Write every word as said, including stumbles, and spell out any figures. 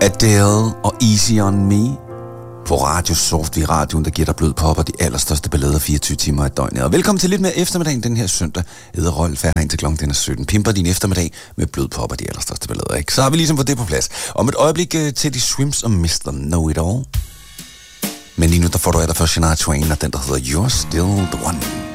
Adele og Easy On Me på Radio Soft i radioen, der giver dig blød pop og de allerstørste ballader fireogtyve timer i døgnet. Og velkommen til lidt mere eftermiddagen den her søndag. Jeg hedder Rolf, færdig ind til klokken den er sytten. Pimper din eftermiddag med blød pop og de allerstørste ballader, ikke? Så har vi ligesom fået det på plads. Om et øjeblik uh, til de Swims og mister Know It All. Men lige nu der får du af dig for Shania Twain og den der hedder You're Still The One.